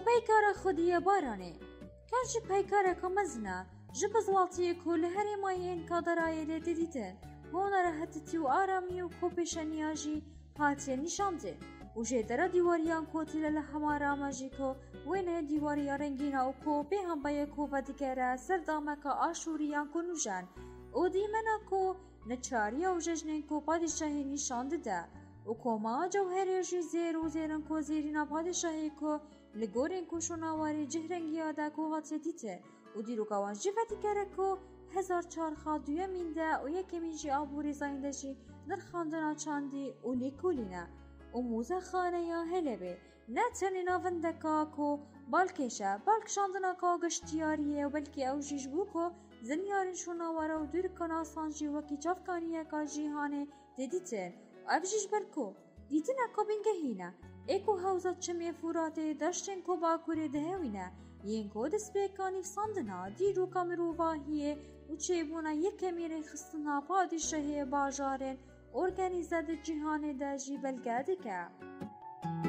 پیکار خودی بارانه کنج پیکار کمزنا جب زواتی کل هر ماین کادرای دیدن هنر حتی و آرامی و کوپشنیاجی هاتی نشانده و جدر دیواریان کوتیل لحمارا ماجیکو وینه دیواریا رنگینا و کو به هم بای کو و دیگره سردامکا آشوریان کنوژن و دیمنا کو نچاریا و ججنین کو پادشاهی نشانده ده و کوما جوهریجی زیر و زیرن کو زیرینا پادشاهی کو لگورین کو شناواری جهرنگیا ده کو هاتی دیته و دیروگاوان جفتی کره کو 1004 دویمینده و یکمیجی آبوری زایندشی در خاندنا چاندی و لیکولینه و موزه خانه یا هلبه نه تنی ناوندکا کو بالکشه بالک شاندنا کا گشتیاریه و بلکی او جیج بو کو زنیارین شوناواره و دور کنا سانجی وکی چافکانیه کا جیهانه دیدیتن و او جیج برکو دیتن اکا بینگهینه ایکو حوزت چمی فوراته داشتن کو باکوری دهوینه ین کو دسپیکانی ساندنا دیرو کامرو واهیه و چیبونا یک میره خستنا پادشاهی باجارن ارگانیزه جهان داجی بلگاده که